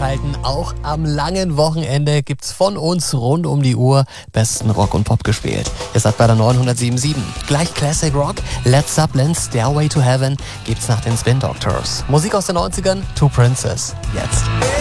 einschalten. Auch am langen Wochenende gibt's von uns rund um die Uhr besten Rock und Pop gespielt. Ihr seid bei der 907. Gleich Classic Rock, Led Zeppelin, Stairway to Heaven gibt's nach den Spin Doctors. Musik aus den 90ern, Two Princes. Jetzt.